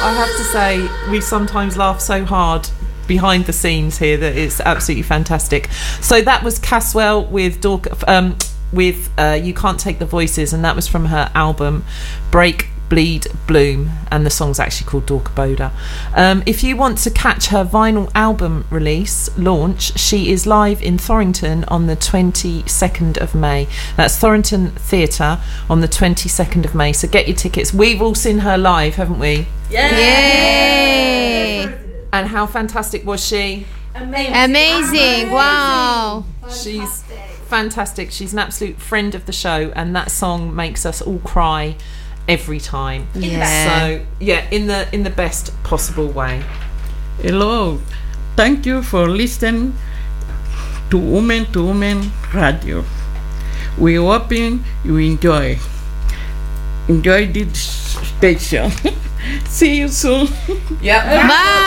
I have to say, we sometimes laugh so hard behind the scenes here that it's absolutely fantastic. So that was Caswell with You Can't Take the Voices, and that was from her album Break, Bleed, Bloom, and the song's actually called Dorka Boda. If you want to catch her vinyl album release launch, she is live in Thorrington on the 22nd of May. That's Thorrington Theatre on the 22nd of May, so get your tickets. We've all seen her live, haven't we? Yay! And how fantastic was she? Amazing. Wow. She's fantastic. She's an absolute friend of the show, and that song makes us all cry every time. So in the best possible way. Hello, thank you for listening to Woman Radio. We hoping you enjoy this station. See you soon. Bye.